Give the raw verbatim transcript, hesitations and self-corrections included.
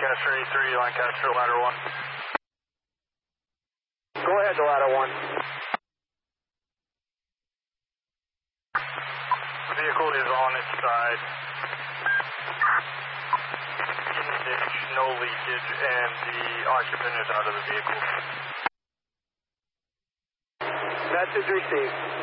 Lancaster eight three, Lancaster ladder one. Go ahead to ladder one. The vehicle is on its side. In the ditch, no leakage, and the occupant is out of the vehicle. Message received.